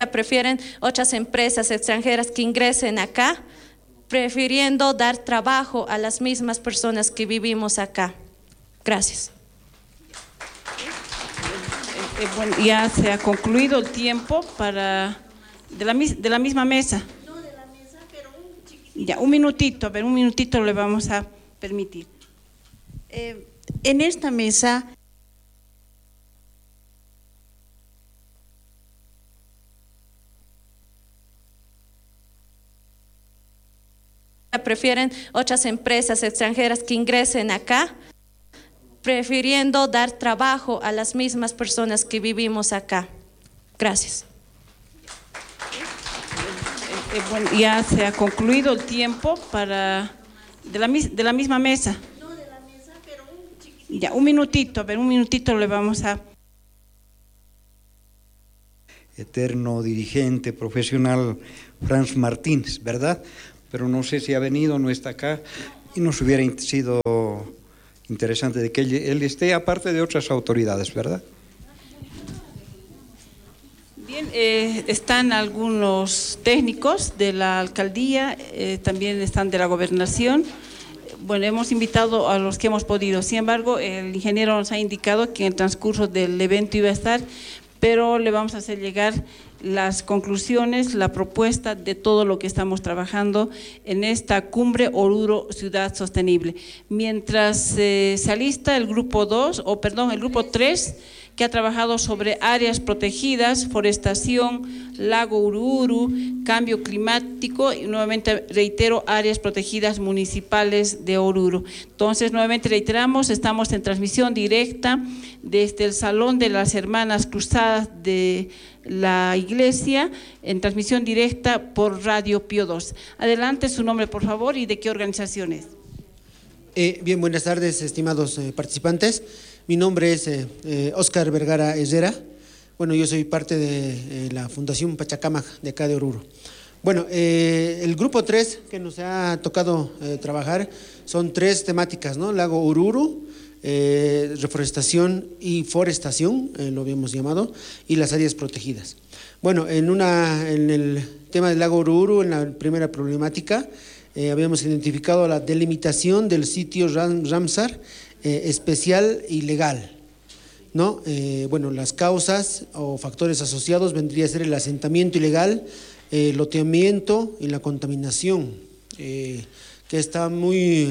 Prefieren otras empresas extranjeras que ingresen acá, prefiriendo dar trabajo a las mismas personas que vivimos acá. Gracias. Bueno, ya se ha concluido el tiempo de la misma mesa. No de la mesa, pero un chiquitito. Ya, un minutito le vamos a permitir. En esta mesa prefieren otras empresas extranjeras que ingresen acá, prefiriendo dar trabajo a las mismas personas que vivimos acá. Gracias. Bueno, ya se ha concluido el tiempo de la misma mesa. No de la mesa, pero un chiquitito. Ya, un minutito le vamos a... Eterno dirigente profesional Franz Martínez, ¿verdad? Pero no sé si ha venido, no está acá, y nos hubiera sido interesante de que él esté, aparte de otras autoridades, ¿verdad? Bien, están algunos técnicos de la alcaldía, también están de la gobernación. Bueno, hemos invitado a los que hemos podido. Sin embargo, el ingeniero nos ha indicado que en el transcurso del evento iba a estar, pero le vamos a hacer llegar las conclusiones, la propuesta de todo lo que estamos trabajando en esta cumbre Oruro Ciudad Sostenible. Mientras se alista el grupo 3, que ha trabajado sobre áreas protegidas, forestación, lago Ururu, cambio climático y nuevamente reitero, áreas protegidas municipales de Oruro. Entonces, nuevamente reiteramos, estamos en transmisión directa desde el Salón de las Hermanas Cruzadas de la Iglesia, en transmisión directa por Radio Pío II. Adelante, su nombre, por favor, y de qué organización es. Bien, buenas tardes, estimados participantes. Mi nombre es Óscar Vergara Herrera. Bueno, yo soy parte de la Fundación Pachacamac de acá de Oruro. Bueno, el grupo 3 que nos ha tocado trabajar son 3 temáticas, ¿no? Lago Ururu, reforestación y forestación, lo habíamos llamado, y las áreas protegidas. Bueno, en el tema del lago Ururu, en la primera problemática, habíamos identificado la delimitación del sitio Ramsar especial y legal, ¿no? Bueno, las causas o factores asociados vendría a ser el asentamiento ilegal, el loteamiento y la contaminación, que está muy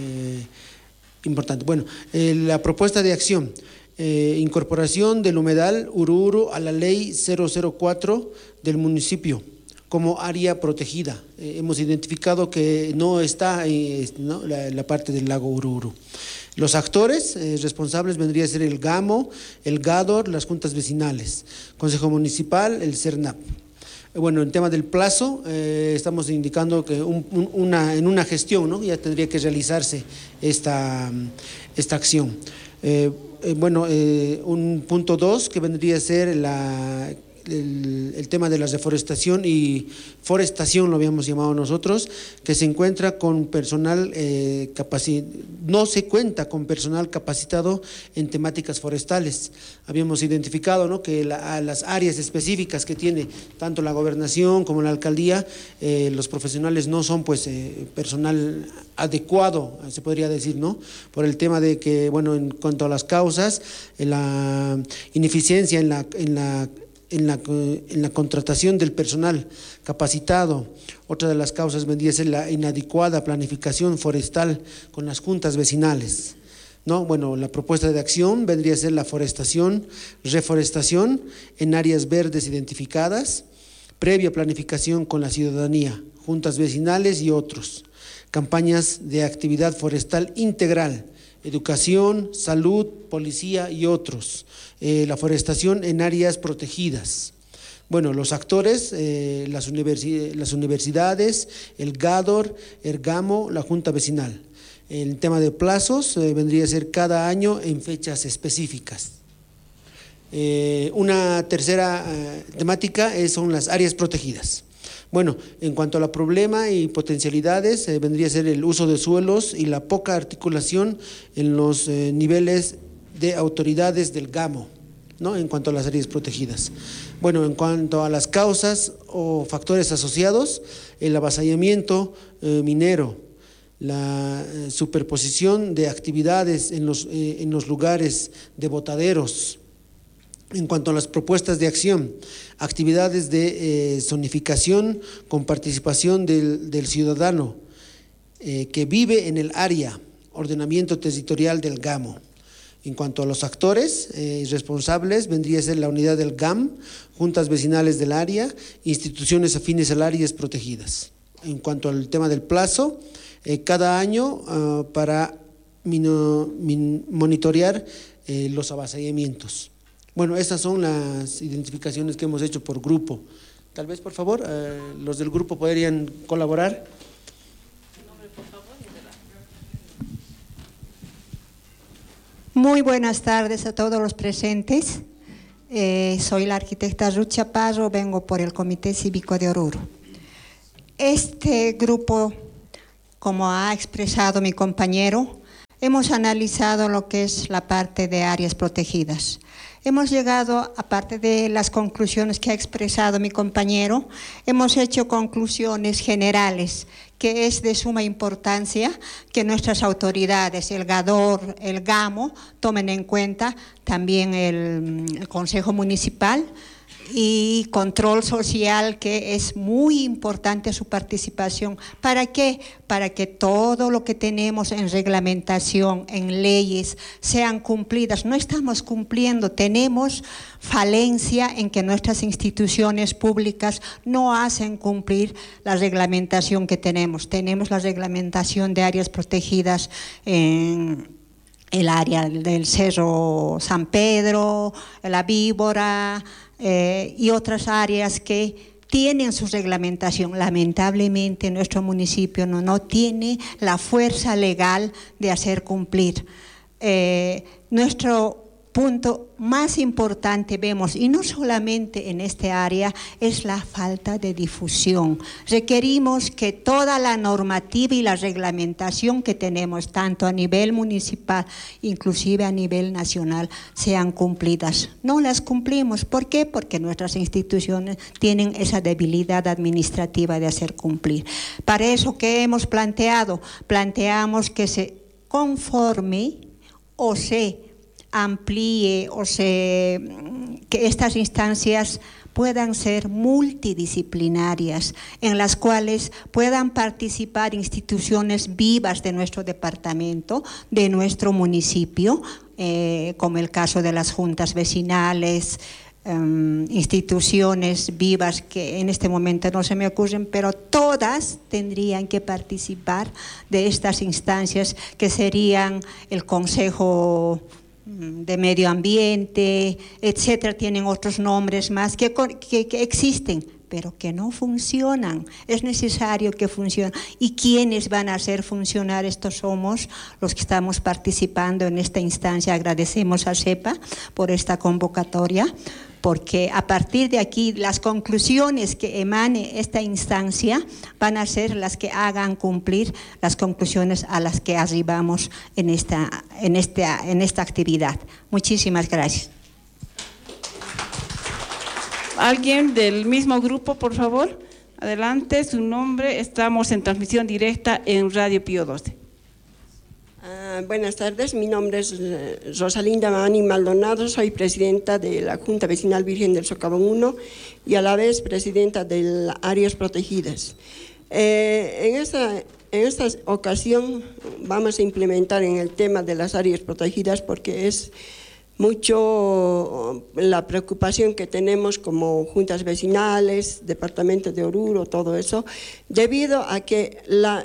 importante. Bueno, la propuesta de acción, incorporación del humedal Ururu a la ley 004 del municipio como área protegida. Hemos identificado que no está ¿no? la parte del lago Ururu. Los actores responsables vendría a ser el GAMO, el GADOR, las juntas vecinales, Consejo Municipal, el CERNAP. Bueno, en tema del plazo, estamos indicando que en una gestión, ¿no? Ya tendría que realizarse esta acción. Bueno, un punto 2 que vendría a ser el tema de la reforestación y forestación, lo habíamos llamado nosotros, que se encuentra con personal no se cuenta con personal capacitado en temáticas forestales. Habíamos identificado, ¿no? que las áreas específicas que tiene tanto la gobernación como la alcaldía, los profesionales no son pues personal adecuado, se podría decir, ¿no? Por el tema de que, bueno, en cuanto a las causas, la ineficiencia en la contratación del personal capacitado. Otra de las causas vendría a ser la inadecuada planificación forestal con las juntas vecinales, ¿no? Bueno, la propuesta de acción vendría a ser la reforestación en áreas verdes identificadas, previa planificación con la ciudadanía, juntas vecinales y otros, campañas de actividad forestal integral, educación, salud, policía y otros, la forestación en áreas protegidas. Bueno, los actores, las universidades, el GADOR, el GAMO, la Junta Vecinal. El tema de plazos vendría a ser cada año en fechas específicas. Una tercera temática son las áreas protegidas. Bueno, en cuanto a la problema y potencialidades, vendría a ser el uso de suelos y la poca articulación en los niveles de autoridades del GAMO. ¿no?, en cuanto a las áreas protegidas. Bueno, en cuanto a las causas o factores asociados, el avasallamiento minero, la superposición de actividades en los lugares de botaderos. En cuanto a las propuestas de acción, actividades de zonificación con participación del ciudadano que vive en el área, ordenamiento territorial del GAMO. En cuanto a los actores responsables, vendría a ser la unidad del GAM, juntas vecinales del área, instituciones afines al áreas protegidas. En cuanto al tema del plazo, cada año para monitorear los avasallamientos. Bueno, estas son las identificaciones que hemos hecho por grupo. Tal vez, por favor, los del grupo podrían colaborar. Muy buenas tardes a todos los presentes. Soy la arquitecta Ruth Chaparro, vengo por el Comité Cívico de Oruro. Este grupo, como ha expresado mi compañero, hemos analizado lo que es la parte de áreas protegidas. Hemos llegado, aparte de las conclusiones que ha expresado mi compañero, hemos hecho conclusiones generales, que es de suma importancia que nuestras autoridades, el GADOR, el GAMO, tomen en cuenta también el Consejo Municipal y Control Social, que es muy importante su participación. ¿Para qué? Para que todo lo que tenemos en reglamentación, en leyes, sean cumplidas. No estamos cumpliendo, tenemos falencia en que nuestras instituciones públicas no hacen cumplir la reglamentación que tenemos. Tenemos la reglamentación de áreas protegidas en el área del Cerro San Pedro, la Víbora, y otras áreas que tienen su reglamentación. Lamentablemente nuestro municipio no tiene la fuerza legal de hacer cumplir. Nuestro punto más importante vemos, y no solamente en este área, es la falta de difusión. Requerimos que toda la normativa y la reglamentación que tenemos, tanto a nivel municipal, inclusive a nivel nacional, sean cumplidas. No las cumplimos. ¿Por qué? Porque nuestras instituciones tienen esa debilidad administrativa de hacer cumplir. Para eso, ¿qué hemos planteado? Planteamos que se conforme o se amplíe que estas instancias puedan ser multidisciplinarias, en las cuales puedan participar instituciones vivas de nuestro departamento, de nuestro municipio, como el caso de las juntas vecinales, instituciones vivas que en este momento no se me ocurren, pero todas tendrían que participar de estas instancias, que serían el Consejo de Medio Ambiente, etcétera. Tienen otros nombres más que existen, pero que no funcionan. Es necesario que funcionen. ¿Y quiénes van a hacer funcionar esto? Somos los que estamos participando en esta instancia. Agradecemos a CEPA por esta convocatoria, porque a partir de aquí las conclusiones que emane esta instancia van a ser las que hagan cumplir las conclusiones a las que arribamos en esta actividad. Muchísimas gracias. ¿Alguien del mismo grupo, por favor? Adelante, su nombre. Estamos en transmisión directa en Radio Pío 12. Buenas tardes, mi nombre es Rosalinda Mamani Maldonado, soy presidenta de la Junta Vecinal Virgen del Socavón 1 y a la vez presidenta de las áreas protegidas. En esta ocasión vamos a implementar en el tema de las áreas protegidas, porque es mucho la preocupación que tenemos como juntas vecinales, departamento de Oruro, todo eso, debido a que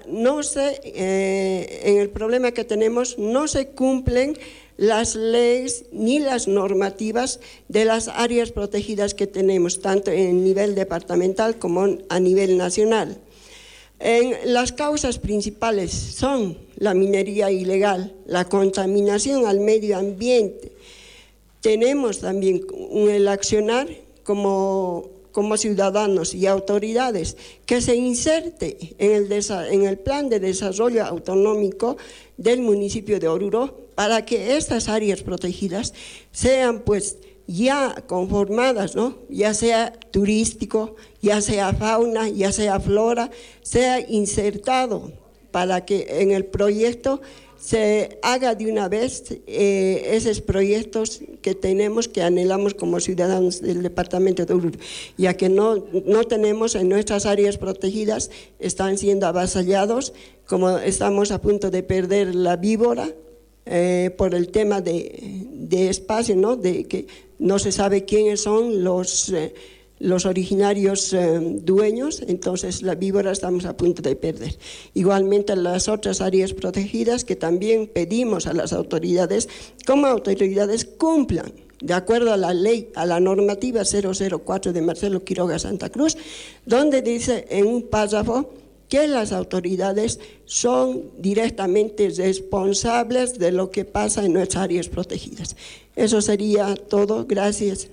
en el problema que tenemos no se cumplen las leyes ni las normativas de las áreas protegidas que tenemos, tanto en nivel departamental como a nivel nacional. Las causas principales son la minería ilegal, la contaminación al medio ambiente. Tenemos también el accionar como ciudadanos y autoridades que se inserte en el plan de desarrollo autonómico del municipio de Oruro, para que estas áreas protegidas sean pues ya conformadas, ¿no? Ya sea turístico, ya sea fauna, ya sea flora, sea insertado para que en el proyecto se haga de una vez esos proyectos que tenemos, que anhelamos como ciudadanos del departamento de Oruro, ya que no tenemos en nuestras áreas protegidas, están siendo avasallados, como estamos a punto de perder la víbora por el tema de espacio, ¿no? De que no se sabe quiénes son los originarios dueños, entonces la víbora estamos a punto de perder. Igualmente las otras áreas protegidas que también pedimos a las autoridades, como autoridades cumplan de acuerdo a la ley, a la normativa 004 de Marcelo Quiroga Santa Cruz, donde dice en un párrafo que las autoridades son directamente responsables de lo que pasa en nuestras áreas protegidas. Eso sería todo, gracias.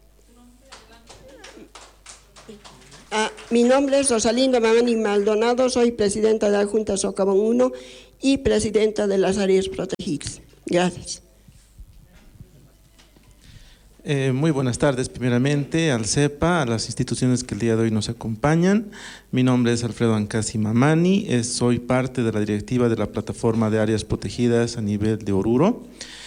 Mi nombre es Rosalinda Mamani Maldonado, soy presidenta de la Junta Socavón 1 y presidenta de las áreas protegidas. Gracias. Muy buenas tardes, primeramente al CEPA, a las instituciones que el día de hoy nos acompañan. Mi nombre es Alfredo Ancasi Mamani, soy parte de la directiva de la plataforma de áreas protegidas a nivel de Oruro.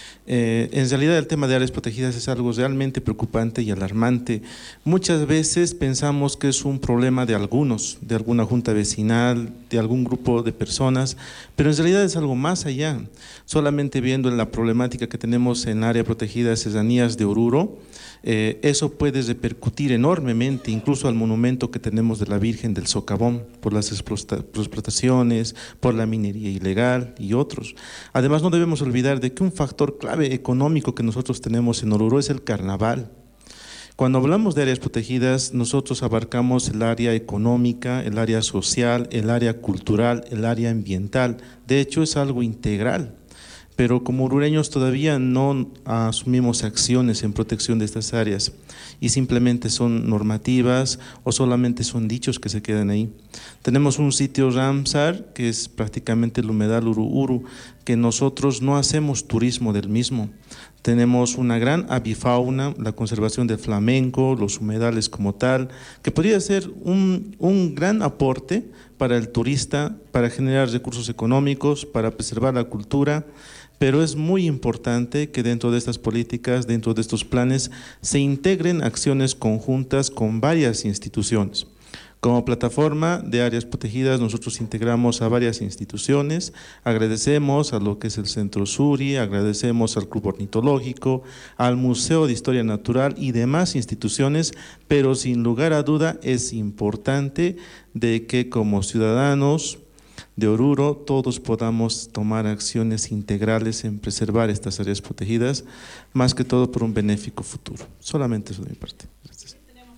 En realidad el tema de áreas protegidas es algo realmente preocupante y alarmante. Muchas veces pensamos que es un problema de algunos, de alguna junta vecinal, de algún grupo de personas, pero en realidad es algo más allá. Solamente viendo la problemática que tenemos en área protegida de serranías de Oruro, eso puede repercutir enormemente, incluso al monumento que tenemos de la Virgen del Socavón, por las explotaciones, por la minería ilegal y otros. Además, no debemos olvidar de que un factor clave económico que nosotros tenemos en Oruro es el carnaval. Cuando hablamos de áreas protegidas, nosotros abarcamos el área económica, el área social, el área cultural, el área ambiental. De hecho, es algo integral. Pero como orureños todavía no asumimos acciones en protección de estas áreas y simplemente son normativas o solamente son dichos que se quedan ahí. Tenemos un sitio Ramsar, que es prácticamente el humedal Uru-Uru, que nosotros no hacemos turismo del mismo. Tenemos una gran avifauna, la conservación del flamenco, los humedales como tal, que podría ser un gran aporte para el turista, para generar recursos económicos, para preservar la cultura. Pero es muy importante que dentro de estas políticas, dentro de estos planes, se integren acciones conjuntas con varias instituciones. Como plataforma de áreas protegidas, nosotros integramos a varias instituciones, agradecemos a lo que es el Centro Suri, agradecemos al Club Ornitológico, al Museo de Historia Natural y demás instituciones, pero sin lugar a duda es importante de que como ciudadanos de Oruro todos podamos tomar acciones integrales en preservar estas áreas protegidas, más que todo por un benéfico futuro. Solamente eso de mi parte. Gracias.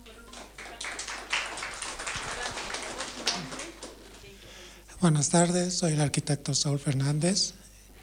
Buenas tardes, soy el arquitecto Saúl Fernández.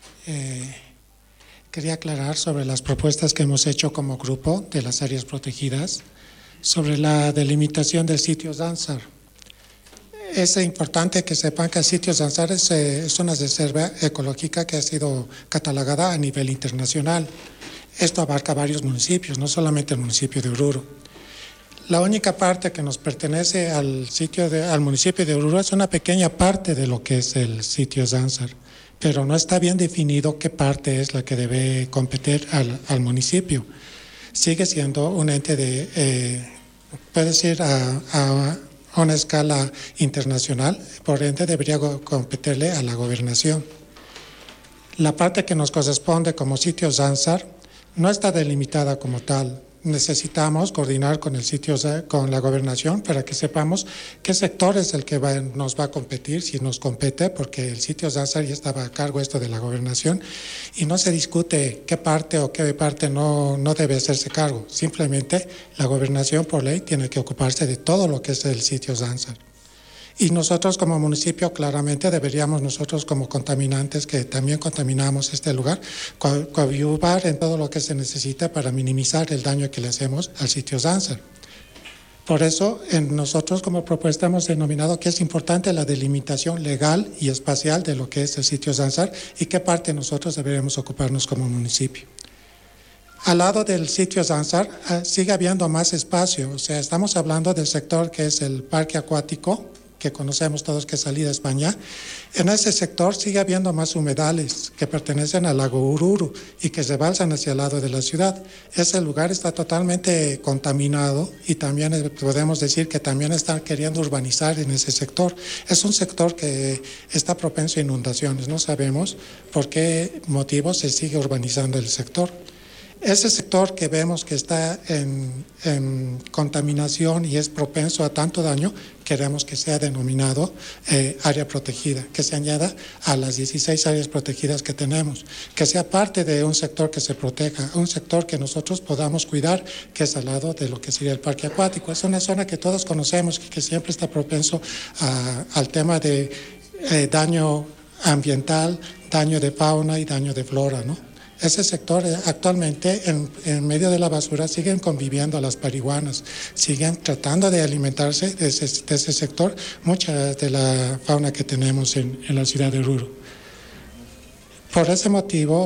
Quería aclarar sobre las propuestas que hemos hecho como grupo de las áreas protegidas, sobre la delimitación del sitio Zánsar. Es importante que sepan que el sitio Zánsar es una reserva ecológica que ha sido catalogada a nivel internacional. Esto abarca varios municipios, no solamente el municipio de Oruro. La única parte que nos pertenece al municipio de Oruro es una pequeña parte de lo que es el sitio Zánsar, pero no está bien definido qué parte es la que debe competir al municipio. Sigue siendo un ente puede ser a una escala internacional, por ende debería competirle a la gobernación. La parte que nos corresponde como sitio Zánsar no está delimitada como tal. Necesitamos coordinar con con la gobernación para que sepamos qué sector es el que nos va a competir, si nos compete, porque el sitio Zánsar ya estaba a cargo esto de la gobernación y no se discute qué parte no debe hacerse cargo. Simplemente la gobernación por ley tiene que ocuparse de todo lo que es el sitio Zánsar. Y nosotros como municipio claramente deberíamos nosotros como contaminantes que también contaminamos este lugar, coadyuvar en todo lo que se necesita para minimizar el daño que le hacemos al sitio Zánsar. Por eso nosotros como propuesta hemos denominado que es importante la delimitación legal y espacial de lo que es el sitio Zánsar y qué parte nosotros deberemos ocuparnos como municipio. Al lado del sitio Zanzar sigue habiendo más espacio, o sea, estamos hablando del sector que es el parque acuático, que conocemos todos que es salida a España. En ese sector sigue habiendo más humedales que pertenecen al lago Ururu y que se balsan hacia el lado de la ciudad. Ese lugar está totalmente contaminado y también podemos decir que también están queriendo urbanizar en ese sector. Es un sector que está propenso a inundaciones, no sabemos por qué motivo se sigue urbanizando el sector. Ese sector que vemos que está en contaminación y es propenso a tanto daño, queremos que sea denominado área protegida, que se añada a las 16 áreas protegidas que tenemos, que sea parte de un sector que se proteja, un sector que nosotros podamos cuidar, que es al lado de lo que sería el parque acuático. Es una zona que todos conocemos y que siempre está propenso al tema de daño ambiental, daño de fauna y daño de flora, ¿no? Ese sector actualmente en medio de la basura siguen conviviendo las parihuanas, siguen tratando de alimentarse de ese sector, mucha de la fauna que tenemos en la ciudad de Oruro. Por ese motivo